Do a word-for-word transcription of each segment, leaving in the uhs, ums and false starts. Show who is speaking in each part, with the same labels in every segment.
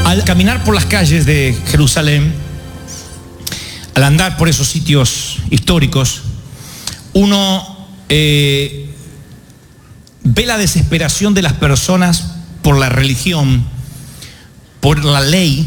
Speaker 1: Al caminar por las calles de Jerusalén, al andar por esos sitios históricos, uno eh, ve la desesperación de las personas por la religión, por la ley,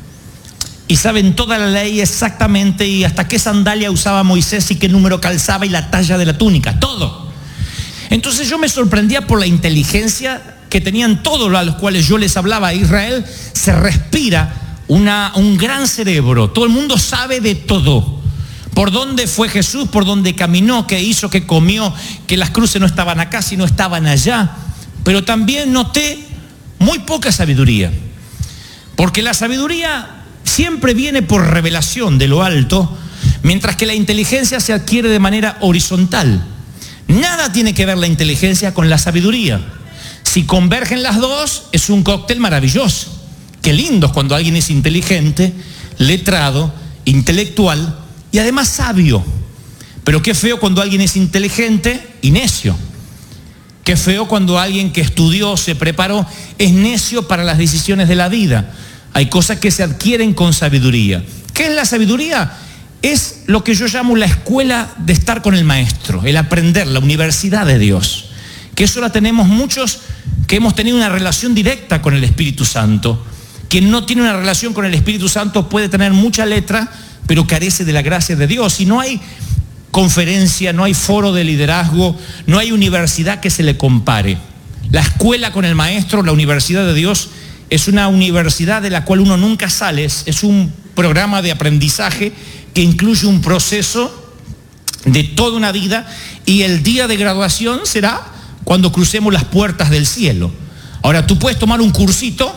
Speaker 1: y saben toda la ley exactamente y hasta qué sandalia usaba Moisés y qué número calzaba y la talla de la túnica, todo. Entonces yo me sorprendía por la inteligencia que tenían todos a los cuales yo les hablaba. Israel se respira una, un gran cerebro, todo el mundo sabe de todo. Por dónde fue Jesús, por dónde caminó, qué hizo, qué comió, que las cruces no estaban acá, sino estaban allá. Pero también noté muy poca sabiduría, porque la sabiduría siempre viene por revelación de lo alto, mientras que la inteligencia se adquiere de manera horizontal. Nada tiene que ver la inteligencia con la sabiduría. Si convergen las dos, es un cóctel maravilloso. Qué lindo es cuando alguien es inteligente, letrado, intelectual y además sabio. Pero qué feo cuando alguien es inteligente y necio. Qué feo cuando alguien que estudió, se preparó, es necio para las decisiones de la vida. Hay cosas que se adquieren con sabiduría. ¿Qué es la sabiduría? Es lo que yo llamo la escuela de estar con el maestro, el aprender, la universidad de Dios. Que eso la tenemos muchos que hemos tenido una relación directa con el Espíritu Santo. Quien no tiene una relación con el Espíritu Santo puede tener mucha letra, pero carece de la gracia de Dios. Y no hay conferencia, no hay foro de liderazgo, no hay universidad que se le compare. La escuela con el maestro, la universidad de Dios, es una universidad de la cual uno nunca sale. Es un programa de aprendizaje que incluye un proceso de toda una vida, y el día de graduación será cuando crucemos las puertas del cielo. Ahora, tú puedes tomar un cursito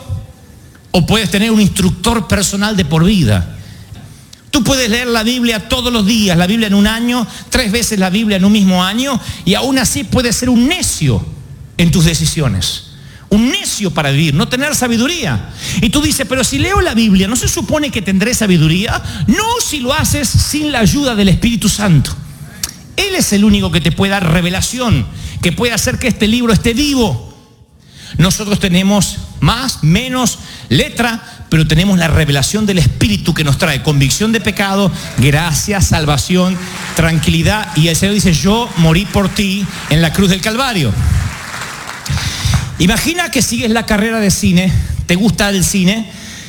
Speaker 1: o puedes tener un instructor personal de por vida. Tú puedes leer la Biblia todos los días, la Biblia en un año, tres veces la Biblia en un mismo año, y aún así puedes ser un necio en tus decisiones. Un necio para vivir, no tener sabiduría. Y tú dices, pero si leo la Biblia, ¿no se supone que tendré sabiduría? No, si lo haces sin la ayuda del Espíritu Santo. Él es el único que te puede dar revelación, que puede hacer que este libro esté vivo. Nosotros tenemos más, menos letra, pero tenemos la revelación del Espíritu que nos trae convicción de pecado, gracia, salvación, tranquilidad. Y el Señor dice, yo morí por ti en la cruz del Calvario. Imagina que sigues la carrera de cine, te gusta el cine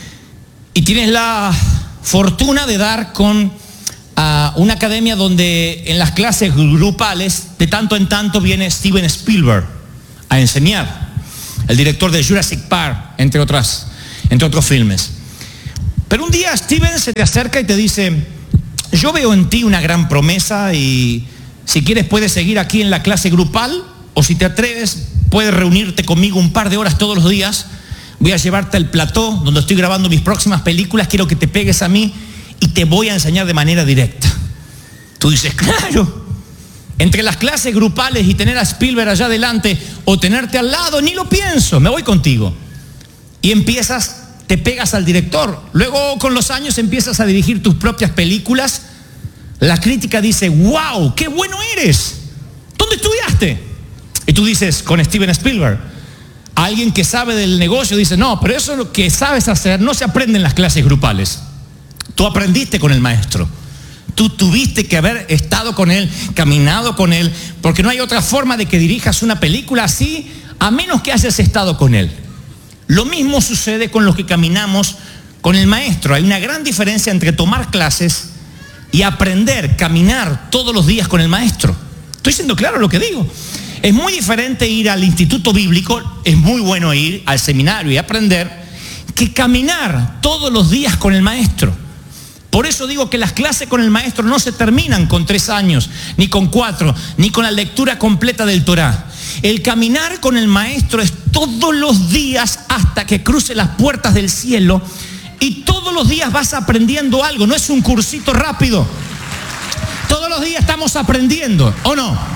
Speaker 1: y tienes la fortuna de dar con uh, una academia donde en las clases grupales de tanto en tanto viene Steven Spielberg a enseñar, el director de Jurassic Park, entre otras, entre otros filmes. Pero un día Steven se te acerca y te dice, yo veo en ti una gran promesa y si quieres puedes seguir aquí en la clase grupal, o si te atreves puedes reunirte conmigo un par de horas todos los días. Voy a llevarte al plató donde estoy grabando mis próximas películas, quiero que te pegues a mí y te voy a enseñar de manera directa. Tú dices, claro, entre las clases grupales y tener a Spielberg allá adelante o tenerte al lado, ni lo pienso, me voy contigo. Y empiezas, te pegas al director. Luego con los años empiezas a dirigir tus propias películas. La crítica dice, wow, qué bueno eres. ¿Dónde estudiaste? Y tú dices, con Steven Spielberg. Alguien que sabe del negocio dice, no, pero eso es lo que sabes hacer, no se aprende en las clases grupales. Tú aprendiste con el maestro. Tú tuviste que haber estado con él, caminado con él, porque no hay otra forma de que dirijas una película así, a menos que hayas estado con él. Lo mismo sucede con los que caminamos con el maestro. Hay una gran diferencia entre tomar clases y aprender, caminar todos los días con el maestro. Estoy siendo claro lo que digo. Es muy diferente ir al instituto bíblico, es muy bueno ir al seminario y aprender, que caminar todos los días con el maestro. Por eso digo que las clases con el maestro no se terminan con tres años, ni con cuatro, ni con la lectura completa del Torá. El caminar con el maestro es todos los días hasta que cruce las puertas del cielo, y todos los días vas aprendiendo algo, no es un cursito rápido. Todos los días estamos aprendiendo, ¿o no?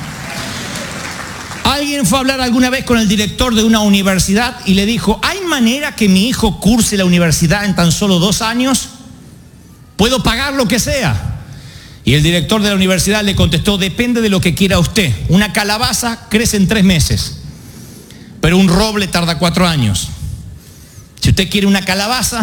Speaker 1: Alguien fue a hablar alguna vez con el director de una universidad y le dijo, ¿hay manera que mi hijo curse la universidad en tan solo dos años? ¿Puedo pagar lo que sea? Y el director de la universidad le contestó, depende de lo que quiera usted. Una calabaza crece en tres meses, pero un roble tarda cuatro años. Si usted ¿Usted quiere una calabaza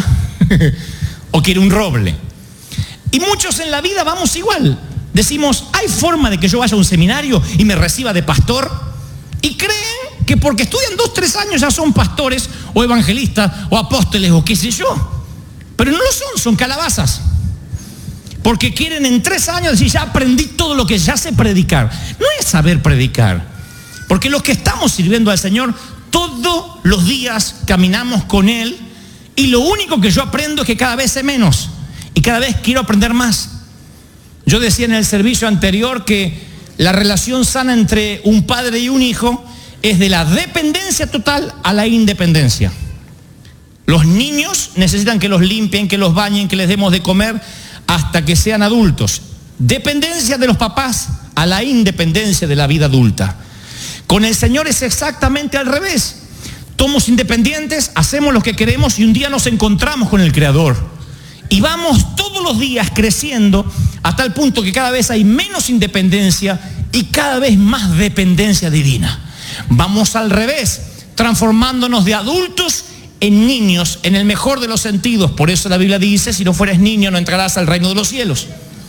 Speaker 1: o quiere un roble? Y muchos en la vida vamos igual. Decimos, ¿hay forma de que yo vaya a un seminario y me reciba de pastor? Y creen que porque estudian dos, tres años ya son pastores o evangelistas o apóstoles o qué sé yo. Pero no lo son, son calabazas. Porque quieren en tres años decir, ya aprendí todo lo que ya sé predicar. No es saber predicar. Porque los que estamos sirviendo al Señor, todos los días caminamos con Él y lo único que yo aprendo es que cada vez sé menos y cada vez quiero aprender más. Yo decía en el servicio anterior que la relación sana entre un padre y un hijo es de la dependencia total a la independencia. Los niños necesitan que los limpien, que los bañen, que les demos de comer hasta que sean adultos. Dependencia de los papás a la independencia de la vida adulta. Con el Señor es exactamente al revés. Somos independientes, hacemos lo que queremos y un día nos encontramos con el Creador. Y vamos todos los días creciendo hasta el punto que cada vez hay menos independencia y cada vez más dependencia divina. Vamos al revés, transformándonos de adultos en niños, en el mejor de los sentidos. Por eso la Biblia dice, si no fueres niño no entrarás al reino de los cielos.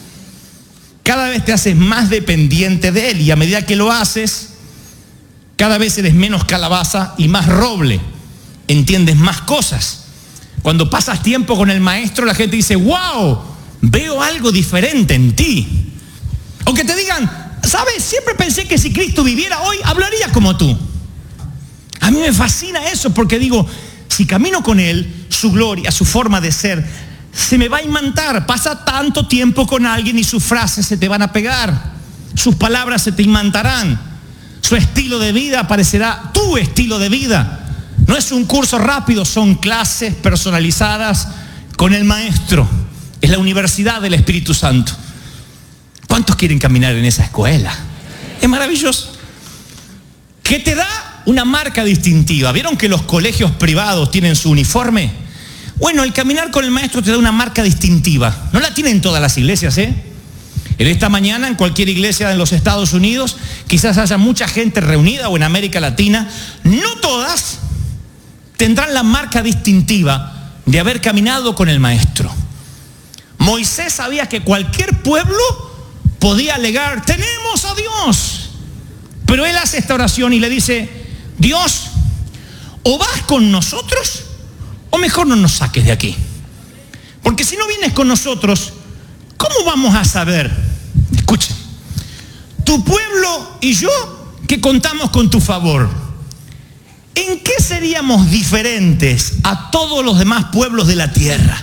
Speaker 1: Cada vez te haces más dependiente de Él y a medida que lo haces, cada vez eres menos calabaza y más roble. Entiendes más cosas. Cuando pasas tiempo con el maestro, la gente dice, wow, veo algo diferente en ti. O que te digan, ¿sabes? Siempre pensé que si Cristo viviera hoy, hablaría como tú. A mí me fascina eso porque digo, si camino con Él, su gloria, su forma de ser, se me va a imantar. Pasa tanto tiempo con alguien y sus frases se te van a pegar. Sus palabras se te imantarán. Su estilo de vida parecerá tu estilo de vida. No es un curso rápido, son clases personalizadas con el maestro. Es la universidad del Espíritu Santo. ¿Cuántos quieren caminar en esa escuela? Es maravilloso. ¿Qué te da? Una marca distintiva. ¿Vieron que los colegios privados tienen su uniforme? Bueno, el caminar con el maestro te da una marca distintiva. No la tienen todas las iglesias, ¿eh? En esta mañana, en cualquier iglesia en los Estados Unidos, quizás haya mucha gente reunida o en América Latina. No todas tendrán la marca distintiva de haber caminado con el maestro. Moisés sabía que cualquier pueblo podía alegar, tenemos a Dios. Pero él hace esta oración y le dice, Dios, o vas con nosotros o mejor no nos saques de aquí. Porque si no vienes con nosotros, ¿cómo vamos a saber? Escuchen, tu pueblo y yo que contamos con tu favor, ¿en qué seríamos diferentes a todos los demás pueblos de la tierra?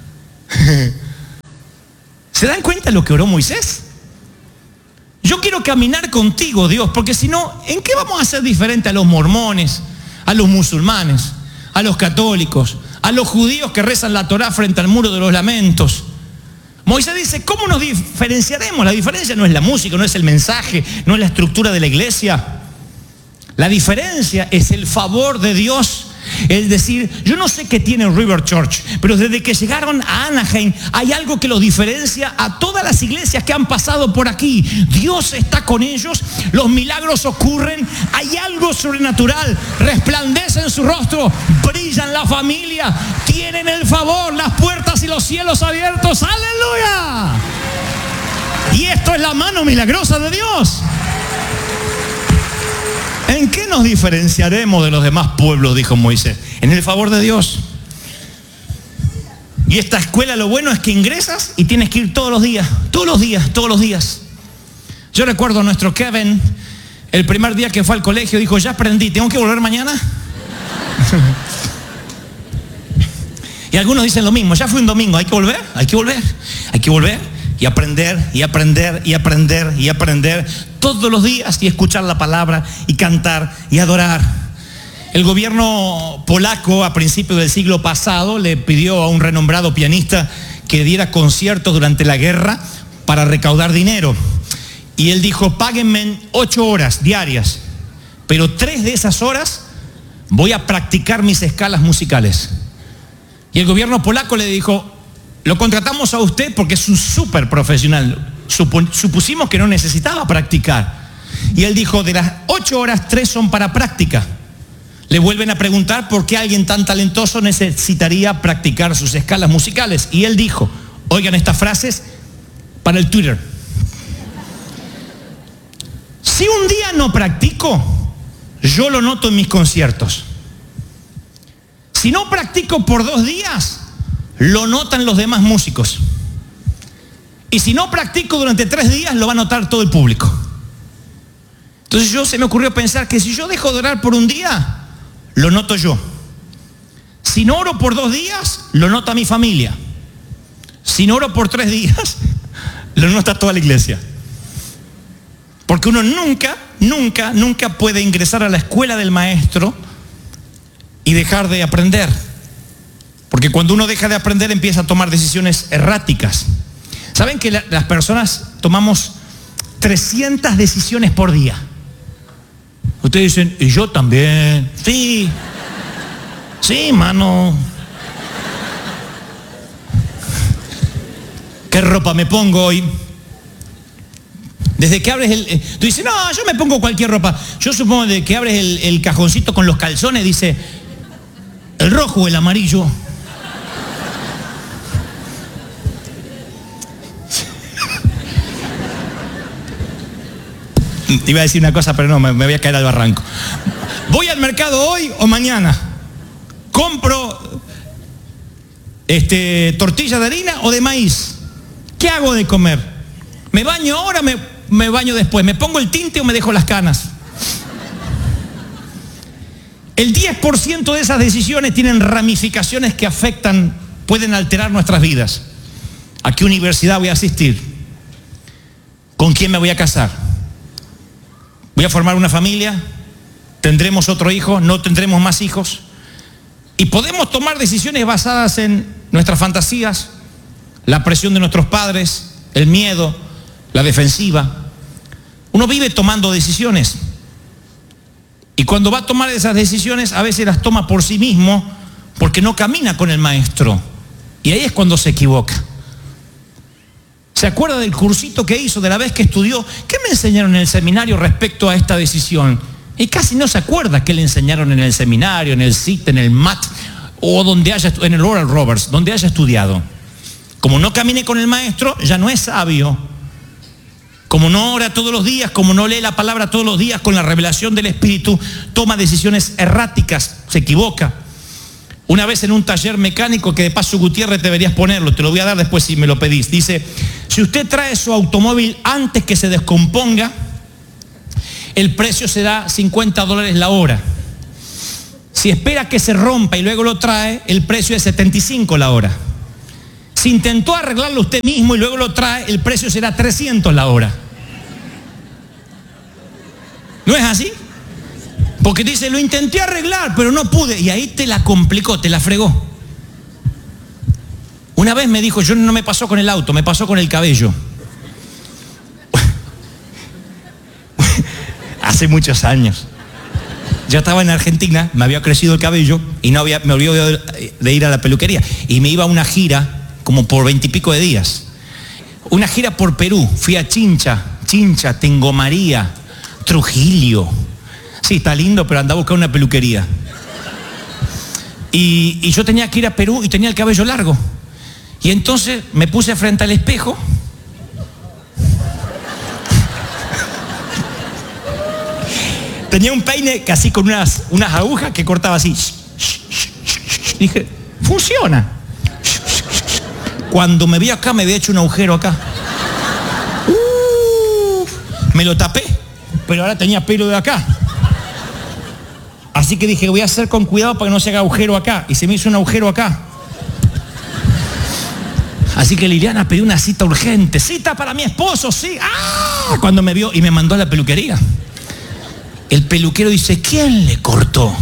Speaker 1: ¿Se dan cuenta de lo que oró Moisés? Yo quiero caminar contigo, Dios, porque si no, ¿en qué vamos a ser diferentes a los mormones, a los musulmanes, a los católicos, a los judíos que rezan la Torá frente al muro de los lamentos? Moisés dice, ¿cómo nos diferenciaremos? La diferencia no es la música, no es el mensaje, no es la estructura de la iglesia. La diferencia es el favor de Dios. Es decir, yo no sé qué tiene River Church, pero desde que llegaron a Anaheim hay algo que los diferencia a todas las iglesias que han pasado por aquí. Dios está con ellos, los milagros ocurren, hay algo sobrenatural, resplandece en su rostro, brilla en la familia, tienen el favor, las puertas y los cielos abiertos. ¡Aleluya! Y esto es la mano milagrosa de Dios. ¿En qué nos diferenciaremos de los demás pueblos? Dijo Moisés. En el favor de Dios. Y esta escuela lo bueno es que ingresas y tienes que ir todos los días. Todos los días, todos los días. Yo recuerdo a nuestro Kevin, el primer día que fue al colegio, dijo, ya aprendí, ¿tengo que volver mañana? Y algunos dicen lo mismo, ya fue un domingo, ¿hay que volver? Hay que volver, hay que volver. Y aprender, y aprender, y aprender, y aprender todos los días y escuchar la palabra y cantar y adorar. El gobierno polaco a principios del siglo pasado le pidió a un renombrado pianista que diera conciertos durante la guerra para recaudar dinero. Y él dijo, páguenme ocho horas diarias, pero tres de esas horas voy a practicar mis escalas musicales. Y el gobierno polaco le dijo, lo contratamos a usted porque es un súper profesional. Supusimos que no necesitaba practicar. Y él dijo, de las ocho horas, tres son para práctica. Le vuelven a preguntar por qué alguien tan talentoso necesitaría practicar sus escalas musicales. Y él dijo, oigan estas frases para el Twitter. Si un día no practico, yo lo noto en mis conciertos. Si no practico por dos días, lo notan los demás músicos. Y si no practico durante tres días, lo va a notar todo el público. Entonces yo se me ocurrió pensar que si yo dejo de orar por un día, lo noto yo. Si no oro por dos días, lo nota mi familia. Si no oro por tres días, lo nota toda la iglesia. Porque uno nunca, nunca, nunca puede ingresar a la escuela del maestro y dejar de aprender. Porque cuando uno deja de aprender, empieza a tomar decisiones erráticas. ¿Saben que la, las personas tomamos trescientas decisiones por día? Ustedes dicen, y yo también. Sí, sí, mano. ¿Qué ropa me pongo hoy? Desde que abres el... Eh, tú dices, no, yo me pongo cualquier ropa. Yo supongo de que abres el, el cajoncito con los calzones, dice, el rojo o el amarillo. Iba a decir una cosa, pero no, me, me voy a caer al barranco. ¿Voy al mercado hoy o mañana? ¿Compro este, tortilla de harina o de maíz? ¿Qué hago de comer? ¿Me baño ahora o me, me baño después? ¿Me pongo el tinte o me dejo las canas? El diez por ciento de esas decisiones tienen ramificaciones que afectan, pueden alterar nuestras vidas. ¿A qué universidad voy a asistir? ¿Con quién me voy a casar? ¿Voy a formar una familia? ¿Tendremos otro hijo? ¿No tendremos más hijos? Y podemos tomar decisiones basadas en nuestras fantasías, la presión de nuestros padres, el miedo, la defensiva. Uno vive tomando decisiones. Y cuando va a tomar esas decisiones, a veces las toma por sí mismo porque no camina con el maestro. Y ahí es cuando se equivoca. ¿Se acuerda del cursito que hizo, de la vez que estudió? ¿Qué me enseñaron en el seminario respecto a esta decisión? Y casi no se acuerda qué le enseñaron en el seminario, en el C I T, en el M A T, o donde haya, en el Oral Roberts, donde haya estudiado. Como no camine con el maestro, ya no es sabio. Como no ora todos los días, como no lee la palabra todos los días con la revelación del Espíritu, toma decisiones erráticas, se equivoca. Una vez en un taller mecánico, que de paso Gutiérrez deberías ponerlo, te lo voy a dar después si me lo pedís, dice, si usted trae su automóvil antes que se descomponga, el precio será cincuenta dólares la hora. Si espera que se rompa y luego lo trae, el precio es setenta y cinco la hora. Si intentó arreglarlo usted mismo y luego lo trae, el precio será trescientos la hora. ¿No es así? Porque dice, lo intenté arreglar, pero no pude. Y ahí te la complicó, te la fregó. Una vez me dijo, yo no me pasó con el auto, me pasó con el cabello. Hace muchos años. Yo estaba en Argentina, me había crecido el cabello y no había, me olvidó de, de ir a la peluquería. Y me iba a una gira, como por veintipico de días. Una gira por Perú. Fui a Chincha, Chincha, Tengo María, Trujillo. Sí, está lindo, pero andaba a buscar una peluquería. Y, y yo tenía que ir a Perú y tenía el cabello largo. Y entonces me puse frente al espejo. Tenía un peine casi con unas, unas agujas que cortaba así. Dije, funciona. Cuando me vi acá, me había hecho un agujero acá. Uh, me lo tapé, pero ahora tenía pelo de acá. Así que dije, voy a hacer con cuidado para que no se haga agujero acá. Y se me hizo un agujero acá. Así que Liliana pidió una cita urgente. Cita para mi esposo, sí. ¡Ah! Cuando me vio y me mandó a la peluquería. El peluquero dice, ¿quién le cortó?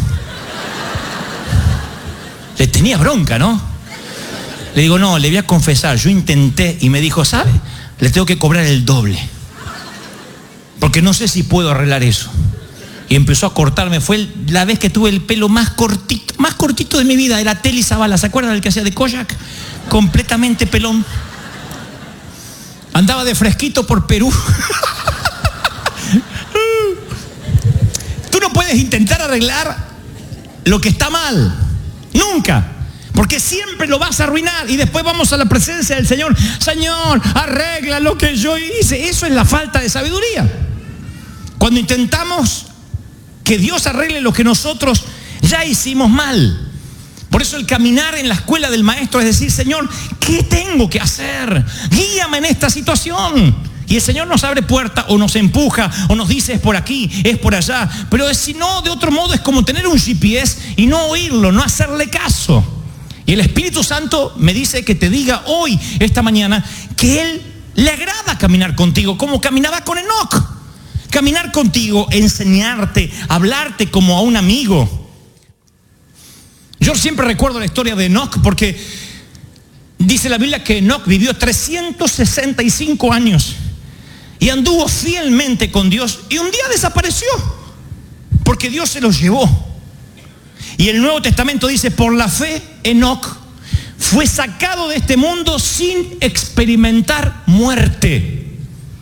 Speaker 1: Le tenía bronca, ¿no? Le digo, no, le voy a confesar. Yo intenté y me dijo, ¿sabe? Le tengo que cobrar el doble. Porque no sé si puedo arreglar eso. Y empezó a cortarme. Fue la vez que tuve el pelo más cortito, más cortito de mi vida. Era Telly Zavala, ¿se acuerdan del que hacía de Kojak? Completamente pelón. Andaba de fresquito por Perú. Tú no puedes intentar arreglar lo que está mal. Nunca. Porque siempre lo vas a arruinar y después vamos a la presencia del Señor. Señor, arregla lo que yo hice. Eso es la falta de sabiduría. Cuando intentamos que Dios arregle lo que nosotros ya hicimos mal. Por eso el caminar en la escuela del maestro es decir, Señor, ¿qué tengo que hacer? Guíame en esta situación. Y el Señor nos abre puerta o nos empuja o nos dice es por aquí, es por allá. Pero si no, de otro modo es como tener un G P S y no oírlo, no hacerle caso. Y el Espíritu Santo me dice que te diga hoy, esta mañana, que Él le agrada caminar contigo como caminaba con Enoc. Caminar contigo, enseñarte, hablarte como a un amigo. Yo siempre recuerdo la historia de Enoc porque dice la Biblia que Enoc vivió trescientos sesenta y cinco años y anduvo fielmente con Dios y un día desapareció porque Dios se los llevó. Y el Nuevo Testamento dice, por la fe Enoc fue sacado de este mundo sin experimentar muerte.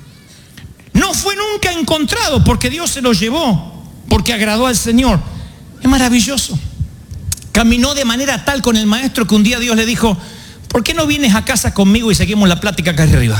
Speaker 1: No fue nunca encontrado porque Dios se lo llevó, porque agradó al Señor. Es maravilloso. Caminó de manera tal con el maestro que un día Dios le dijo, ¿por qué no vienes a casa conmigo y seguimos la plática acá arriba?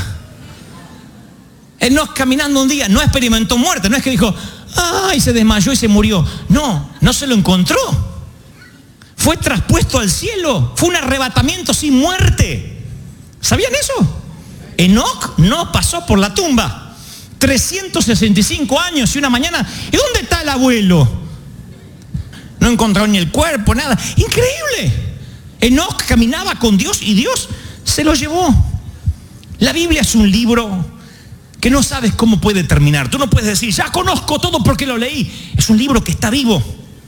Speaker 1: Él no caminando un día, no experimentó muerte, no es que dijo, ay, se desmayó y se murió. No, no se lo encontró. Fue traspuesto al cielo, fue un arrebatamiento sin muerte. ¿Sabían eso? Enoc no pasó por la tumba. trescientos sesenta y cinco años y una mañana, ¿y dónde está el abuelo? No encontraron ni el cuerpo, nada. Increíble. Enoc caminaba con Dios y Dios se lo llevó. La Biblia es un libro que no sabes cómo puede terminar. Tú no puedes decir, ya conozco todo porque lo leí. Es un libro que está vivo.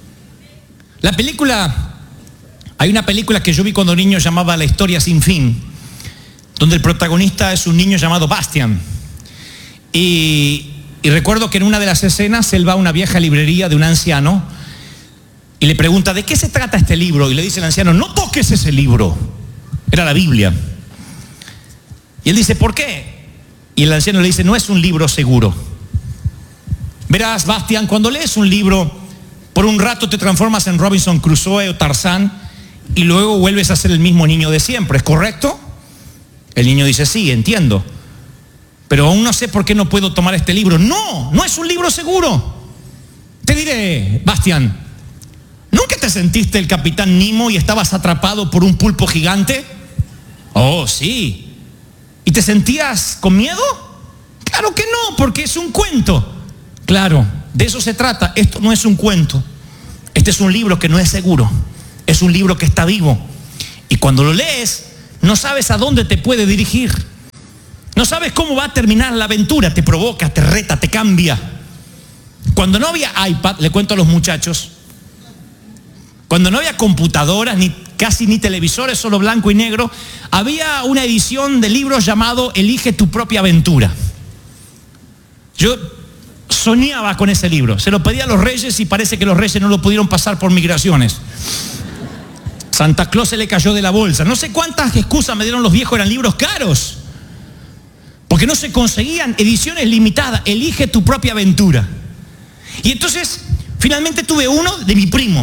Speaker 1: La película, hay una película que yo vi cuando niño llamada La historia sin fin, donde el protagonista es un niño llamado Bastian. Y, y recuerdo que en una de las escenas él va a una vieja librería de un anciano y le pregunta, ¿de qué se trata este libro? Y le dice el anciano, no toques ese libro. Era la Biblia. Y él dice, ¿por qué? Y el anciano le dice, no es un libro seguro. Verás, Bastian, cuando lees un libro, por un rato te transformas en Robinson Crusoe o Tarzán y luego vuelves a ser el mismo niño de siempre, ¿es correcto? El niño dice, sí, entiendo. Pero aún no sé por qué no puedo tomar este libro. No, no es un libro seguro. Te diré, Bastian, ¿nunca te sentiste el capitán Nemo y estabas atrapado por un pulpo gigante? Oh, sí. ¿Y te sentías con miedo? Claro que no, porque es un cuento. Claro, de eso se trata. Esto no es un cuento. Este es un libro que no es seguro. Es un libro que está vivo. Y cuando lo lees, no sabes a dónde te puede dirigir. No sabes cómo va a terminar la aventura. Te provoca, te reta, te cambia. Cuando no había iPad, le cuento a los muchachos, cuando no había computadoras, ni casi ni televisores, solo blanco y negro, había una edición de libros llamado Elige tu propia aventura. Yo soñaba con ese libro. Se lo pedí a los reyes y parece que los reyes no lo pudieron pasar por migraciones. Santa Claus se le cayó de la bolsa. No sé cuántas excusas me dieron los viejos, eran libros caros. Porque no se conseguían ediciones limitadas. Elige tu propia aventura. Y entonces, finalmente tuve uno de mi primo.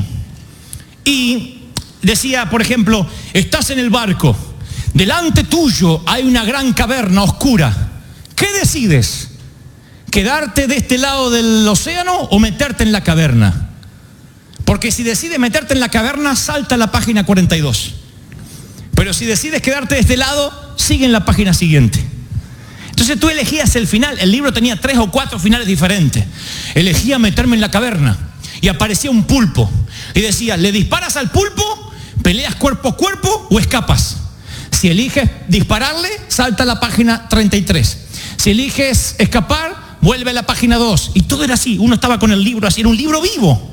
Speaker 1: Y decía, por ejemplo, estás en el barco, delante tuyo hay una gran caverna oscura. ¿Qué decides? ¿Quedarte de este lado del océano o meterte en la caverna? Porque si decides meterte en la caverna, salta a la página cuarenta y dos. Pero si decides quedarte de este lado, sigue en la página siguiente. Entonces tú elegías el final. El libro tenía tres o cuatro finales diferentes. Elegía meterme en la caverna y aparecía un pulpo. Y decía, ¿le disparas al pulpo? ¿Peleas cuerpo a cuerpo o escapas? Si eliges dispararle, salta a la página treinta y tres. Si eliges escapar, vuelve a la página dos. Y todo era así. Uno estaba con el libro así. Era un libro vivo.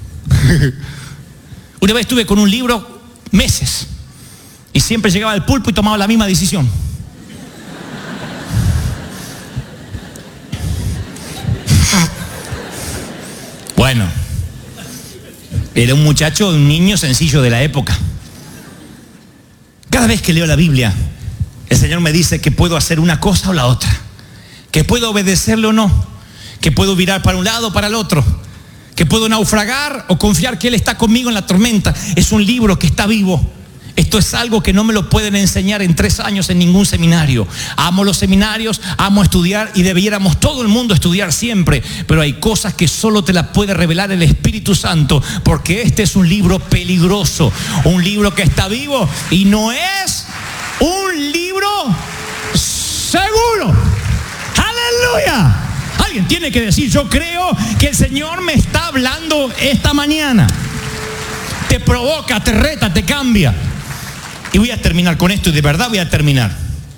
Speaker 1: Una vez estuve con un libro meses. Y siempre llegaba el pulpo y tomaba la misma decisión. Bueno, era un muchacho, un niño sencillo de la época. Cada vez que leo la Biblia, el Señor me dice que puedo hacer una cosa o la otra, que puedo obedecerle o no, que puedo virar para un lado o para el otro, que puedo naufragar o confiar que Él está conmigo en la tormenta. Es un libro que está vivo. Esto es algo que no me lo pueden enseñar en tres años en ningún seminario. Amo los seminarios, amo estudiar y debiéramos todo el mundo estudiar siempre. Pero hay cosas que solo te las puede revelar el Espíritu Santo, porque este es un libro peligroso, un libro que está vivo y no es un libro seguro. ¡Aleluya! Alguien tiene que decir, yo creo que el Señor me está hablando esta mañana. Te provoca, te reta, te cambia. Y voy a terminar con esto, y de verdad voy a terminar.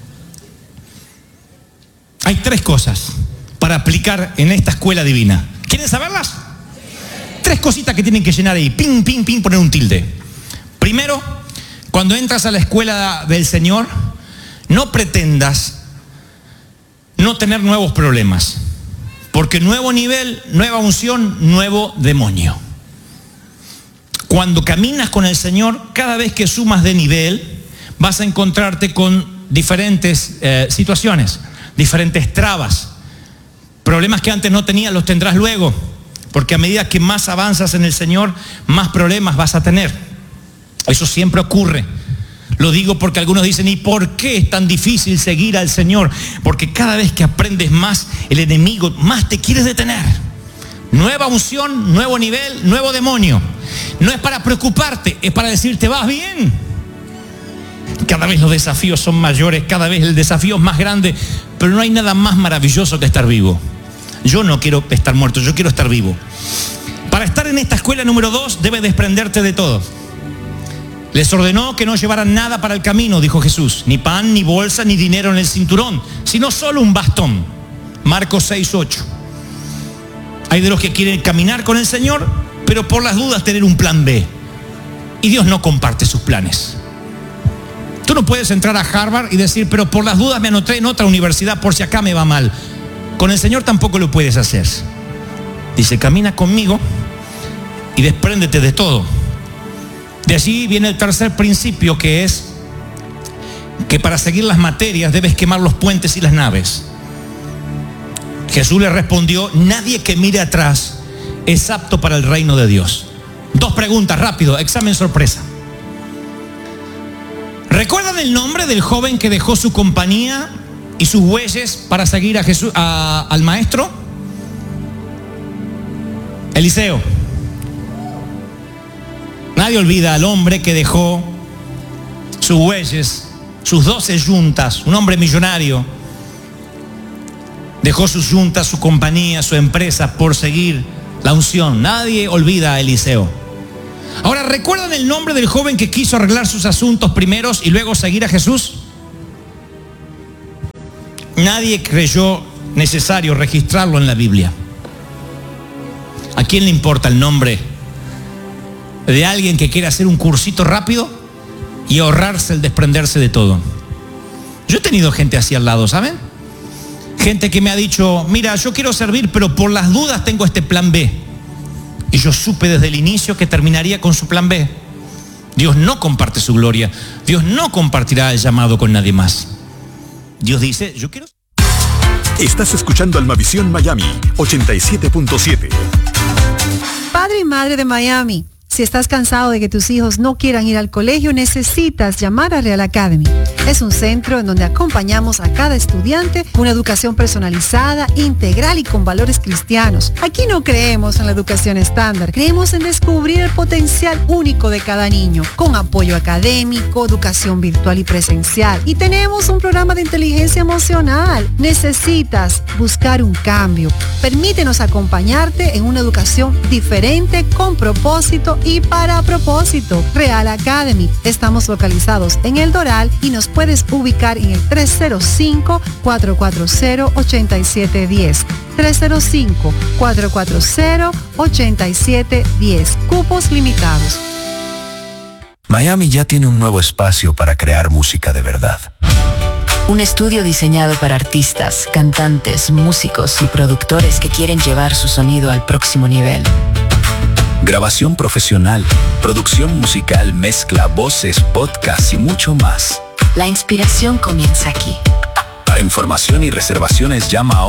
Speaker 1: Hay tres cosas para aplicar en esta escuela divina. ¿Quieren saberlas? Tres cositas que tienen que llenar ahí. Pin, pin, pin, poner un tilde. Primero, cuando entras a la escuela del Señor, no pretendas no tener nuevos problemas. Porque nuevo nivel, nueva unción, nuevo demonio. Cuando caminas con el Señor, cada vez que sumas de nivel, vas a encontrarte con diferentes eh, situaciones, diferentes trabas. Problemas que antes no tenías, los tendrás luego. Porque a medida que más avanzas en el Señor, más problemas vas a tener. Eso siempre ocurre. Lo digo porque algunos dicen, ¿y por qué es tan difícil seguir al Señor? Porque cada vez que aprendes más, el enemigo más te quiere detener. Nueva unción, nuevo nivel, nuevo demonio. No es para preocuparte, es para decirte, vas bien. Cada vez los desafíos son mayores, cada vez el desafío es más grande, pero no hay nada más maravilloso que estar vivo. Yo no quiero estar muerto, yo quiero estar vivo. Para estar en esta escuela número dos, debes desprenderte de todo. Les ordenó que no llevaran nada para el camino, dijo Jesús. Ni pan, ni bolsa, ni dinero en el cinturón, sino solo un bastón. Marcos seis, ocho. Hay de los que quieren caminar con el Señor, pero por las dudas tener un plan B. Y Dios no comparte sus planes. Tú no puedes entrar a Harvard y decir, pero por las dudas me anoté en otra universidad por si acá me va mal. Con el Señor tampoco lo puedes hacer. Dice, camina conmigo y despréndete de todo. De allí viene el tercer principio, que es que para seguir las materias debes quemar los puentes y las naves. Jesús le respondió, nadie que mire atrás es apto para el reino de Dios. Dos preguntas, rápido, examen sorpresa. ¿Recuerdan el nombre del joven que dejó su compañía y sus bueyes para seguir a Jesús, a, al maestro? Eliseo. Nadie olvida al hombre que dejó sus bueyes, sus doce yuntas, un hombre millonario. Dejó sus yuntas, su compañía, su empresa por seguir la unción. Nadie olvida a Eliseo. Ahora, ¿recuerdan el nombre del joven que quiso arreglar sus asuntos primeros y luego seguir a Jesús? Nadie creyó necesario registrarlo en la Biblia. ¿A quién le importa el nombre de alguien que quiere hacer un cursito rápido y ahorrarse el desprenderse de todo? Yo he tenido gente así al lado, ¿saben? Gente que me ha dicho, mira, yo quiero servir, pero por las dudas tengo este plan B. Y yo supe desde el inicio que terminaría con su plan B. Dios no comparte su gloria. Dios no compartirá el llamado con nadie más. Dios dice, yo quiero...
Speaker 2: Estás escuchando Almavisión Miami ochenta y siete punto siete.
Speaker 3: Padre y madre de Miami, si estás cansado de que tus hijos no quieran ir al colegio, necesitas llamar a Real Academy. Es un centro en donde acompañamos a cada estudiante con una educación personalizada, integral y con valores cristianos. Aquí no creemos en la educación estándar, creemos en descubrir el potencial único de cada niño, con apoyo académico, educación virtual y presencial. Y tenemos un programa de inteligencia emocional. Necesitas buscar un cambio. Permítenos acompañarte en una educación diferente, con propósito y para propósito. Real Academy. Estamos localizados en El Doral y nos puedes ubicar en el tres cero cinco, cuatro cuatro cero, ocho siete uno cero. tres cero cinco, cuatro cuatro cero, ocho siete uno cero. Cupos limitados.
Speaker 4: Miami ya tiene un nuevo espacio para crear música de verdad.
Speaker 5: Un estudio diseñado para artistas, cantantes, músicos y productores que quieren llevar su sonido al próximo nivel.
Speaker 4: Grabación profesional, producción musical, mezcla, voces, podcast y mucho más.
Speaker 5: La inspiración comienza aquí.
Speaker 4: Para información y reservaciones llama a